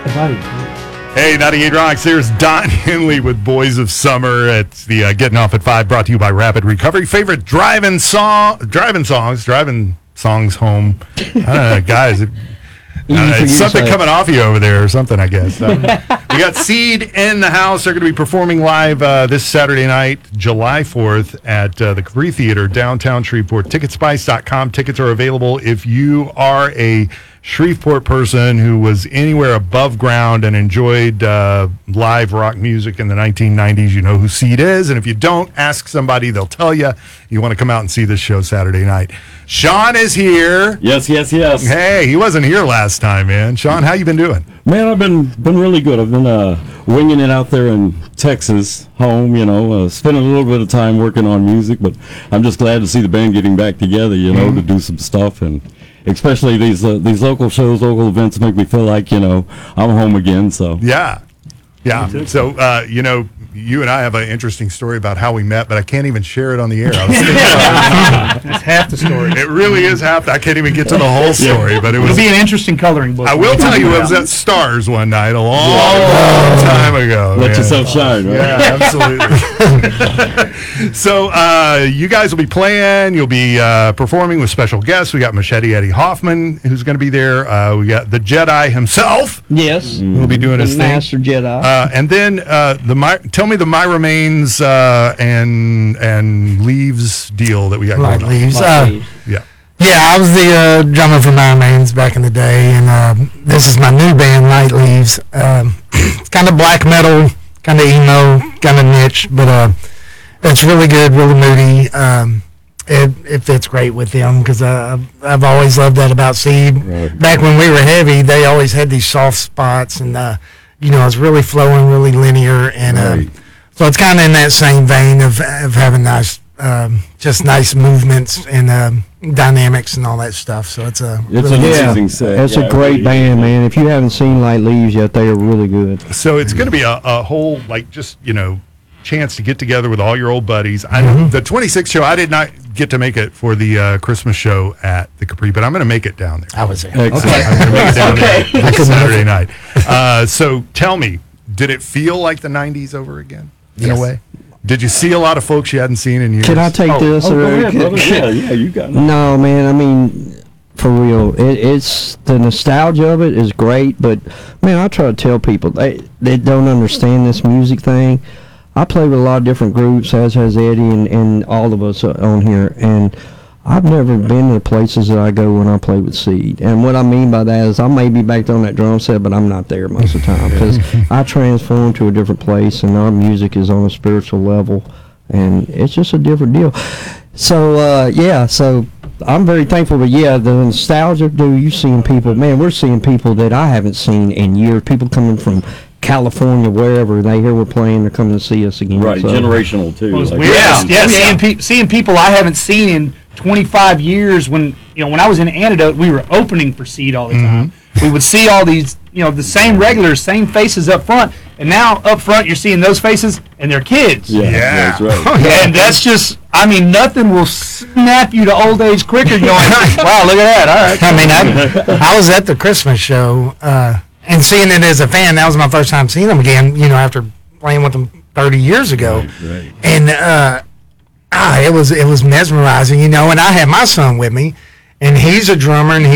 Hey, 98 Rocks. Here's Don Henley with Boys of Summer. It's the Getting Off at 5 brought to you by Rapid Recovery. Favorite driving songs home. I don't know, guys. It's something coming off you over there or something, I guess. We got Seed in the house. They're going to be performing live this Saturday night, July 4th, at the Capri Theater, downtown Shreveport. Ticketspice.com. Tickets are available if you are a Shreveport person who was anywhere above ground and enjoyed live rock music in the 1990s. You know who Seed is. And if you don't, ask somebody. They'll tell you. You want to come out and see this show Saturday night. Sean is here. Yes. Hey, he wasn't here last time, man. Sean, how you been doing? Man, I've been really good. I've been winging it out there in Texas, home, spending a little bit of time working on music, but I'm just glad to see the band getting back together, to do some stuff, and especially these local shows, local events make me feel like, I'm home again, so. Yeah. So, you and I have an interesting story about how we met, but I can't even share it on the air. I was thinking That's half the story. it really is half. I can't even get to the whole story, but It'll be an interesting coloring book. I will tell you, it was at Stars one night a long time ago. Let yourself shine, right? Yeah, absolutely. So you guys will be playing. You'll be performing with special guests. We got Machete Eddie Hoffman, who's going to be there. We got the Jedi himself. Yes. Who'll be doing his thing. Master Jedi. And then tell me the My Remains and Leaves deal that we got Like going on. Leaves. Yeah. Yeah, I was the drummer for My Remains back in the day, and this is my new band, Night Leaves. It's kind of black metal, kind of emo, kind of niche, but it's really good, really moody. It fits great with them because I've always loved that about Seed. Right. Back when we were heavy, they always had these soft spots, and it's really flowing, really linear, and Right. so it's kind of in that same vein of having nice, just nice movements and dynamics and all that stuff. So it's It's really an good. amazing set. That's a great band, man. If you haven't seen Light Leaves yet, they are really good. So it's going to be a whole, chance to get together with all your old buddies. I know the 26th show, I did not get to make it for the Christmas show at the Capri, but I'm going to make it down there. I was there. Excellent. I'm going to make it down there this Saturday night. So tell me, did it feel like the 90s over again, in a way? Did you see a lot of folks you hadn't seen in years? Can I take this? Go or ahead, brother. Yeah, you got it. No, man. I mean, for real, it's the nostalgia of it is great. But man, I try to tell people they don't understand this music thing. I play with a lot of different groups, as has Eddie and all of us on here, and I've never been to the places that I go when I play with Seed. And what I mean by that is I may be back there on that drum set, but I'm not there most of the time because I transform to a different place, and our music is on a spiritual level, and it's just a different deal. So, so I'm very thankful. But, the nostalgia, dude, you seeing people, man, we're seeing people that I haven't seen in years, people coming from California, wherever they hear we're playing, they're coming to see us again. Right, so. generational, too. Well, it's Like- weird. Seeing people I haven't seen in 25 years. When I was in Antidote, we were opening for Seed all the time. We would see all these, the same regulars, same faces up front, and now up front you're seeing those faces and their kids. Yeah, that's right. And that's just, nothing will snap you to old age quicker. Going, wow, look at that. All right. I mean, I was at the Christmas show and seeing it as a fan. That was my first time seeing them again. After playing with them 30 years ago, Right. and it was mesmerizing. And I had my son with me, and he's a drummer, and